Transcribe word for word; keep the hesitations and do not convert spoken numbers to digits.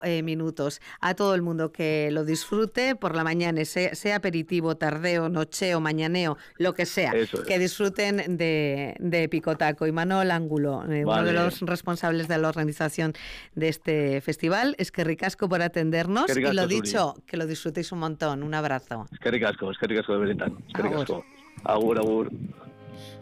eh, minutos. A todo el mundo que lo disfrute por la mañana, sea, sea aperitivo, tardeo, nocheo, mañaneo, lo que sea, Eso que es. disfruten de, de Picotaco. Y Manuel Ángulo, eh, uno de Vale. los responsables de la organización de este festival, es que ricasco por atendernos Eskerrik y lo asko zuri. dicho, que lo disfrutéis un montón. Un abrazo. Eskerrik asko, eskerrik asko de benetan. Eskerrik Agur. asko. Agur, agur.